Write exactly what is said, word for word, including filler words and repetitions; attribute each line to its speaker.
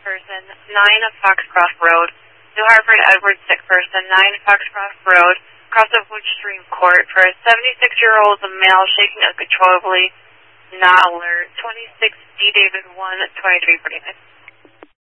Speaker 1: person, nine Foxcroft Road. New Hartford Edwards, sick person, nine Foxcroft Road, across of Wood Stream Court, for a seventy-six-year-old male shaking uncontrollably, not alert. twenty-six D David one, twenty-three forty-nine.